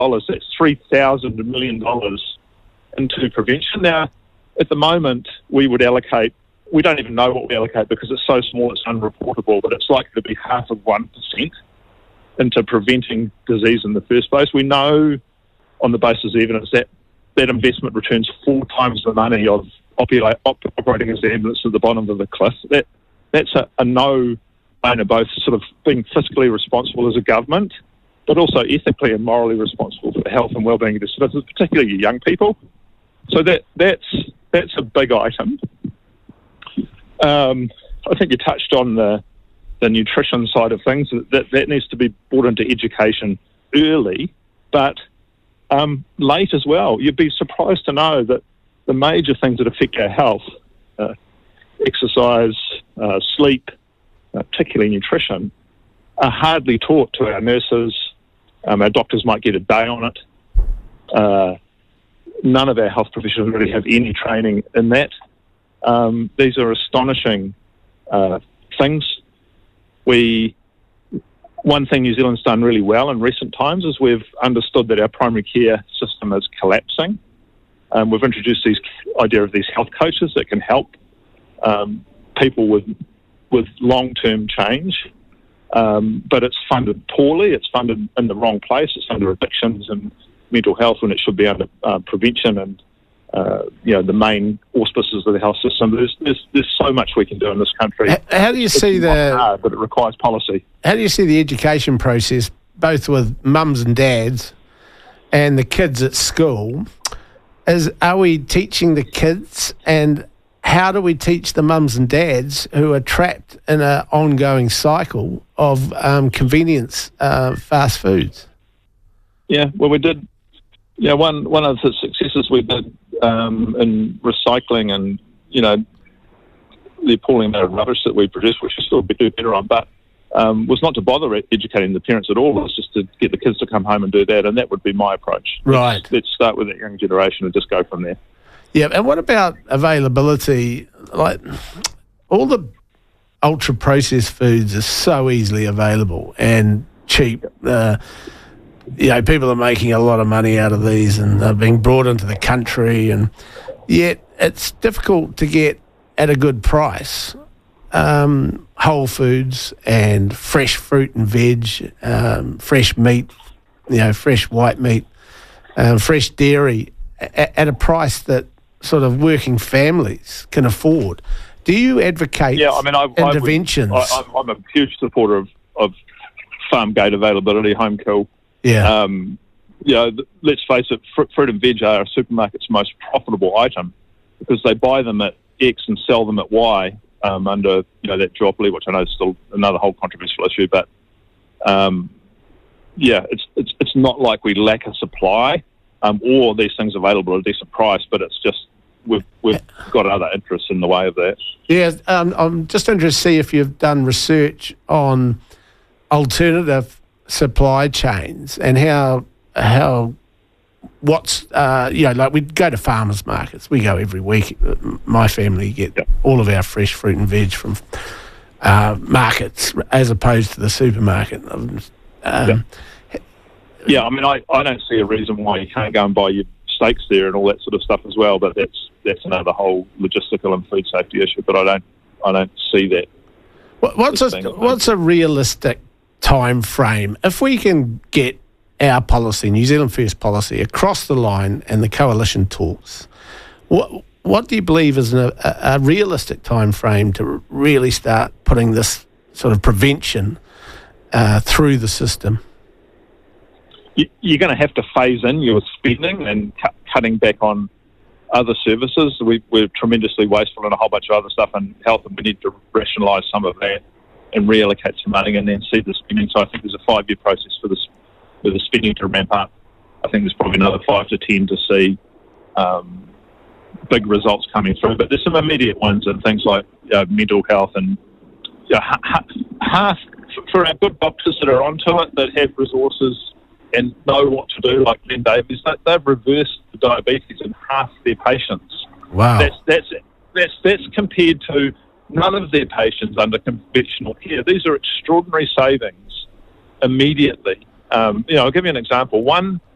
That's $3,000 million into prevention. Now, at the moment, we don't even know what we allocate because it's so small it's unreportable, but it's likely to be 0.5% into preventing disease in the first place. We know on the basis of evidence that investment returns 4 times the money of operating as the ambulance at the bottom of the cliff. That's a no-brainer, both sort of being fiscally responsible as a government, but also ethically and morally responsible for the health and well-being of the citizens, particularly young people. So that's a big item. I think you touched on the nutrition side of things. That needs to be brought into education early, but late as well. You'd be surprised to know that the major things that affect our health, exercise, sleep, particularly nutrition, are hardly taught to our nurses. Our doctors might get a day on it. None of our health professionals really have any training in that. These are astonishing things. One thing New Zealand's done really well in recent times is we've understood that our primary care system is collapsing. We've introduced this idea of these health coaches that can help people with long-term change, but it's funded poorly. It's funded in the wrong place. It's under addictions and mental health when it should be under prevention and the main auspices of the health system. There's so much we can do in this country. How do you see but it requires policy. How do you see the education process, both with mums and dads and the kids at school? Are we teaching the kids, and how do we teach the mums and dads who are trapped in an ongoing cycle of convenience fast foods? Yeah, well, we did. Yeah, one of the successes we did in recycling and, the appalling amount of rubbish that we produce, which we still do better on, but was not to bother educating the parents at all. It was just to get the kids to come home and do that, and that would be my approach. Right. Let's start with that young generation and just go from there. Yeah, and what about availability? Like, all the ultra-processed foods are so easily available and cheap. People are making a lot of money out of these, and they're being brought into the country, and yet it's difficult to get at a good price whole foods and fresh fruit and veg, fresh meat, fresh white meat, fresh dairy at a price that sort of working families can afford. Do you advocate interventions? I'm a huge supporter of farm gate availability, home kill. Yeah. Let's face it, fruit and veg are a supermarket's most profitable item because they buy them at X and sell them at Y under that duopoly, which I know is still another whole controversial issue. But it's not like we lack a supply or these things available at a decent price, but it's just we've got other interests in the way of that. Yeah, I'm just interested to see if you've done research on alternative supply chains and we go to farmers markets. We go every week. My family get all of our fresh fruit and veg from markets as opposed to the supermarket. I don't see a reason why you can't go and buy your steaks there and all that sort of stuff as well, but that's another whole logistical and food safety issue, but I don't see that. What's a realistic time frame if we can get our policy, New Zealand First policy, across the line and the coalition talks? What do you believe is a realistic time frame to really start putting this sort of prevention through the system? You're going to have to phase in your spending and cutting back on other services. We're tremendously wasteful in a whole bunch of other stuff in health, and we need to rationalise some of that and reallocate some money and then see the spending. So I think there's a 5-year process for the spending to ramp up. I think there's probably another 5 to 10 to see big results coming through. But there's some immediate ones and things like mental health and half for our good doctors that are onto it, that have resources and know what to do, like Glenn Davies, they've reversed the diabetes in half their patients. Wow. That's compared to none of their patients under conventional care. These are extraordinary savings immediately. I'll give you an example. One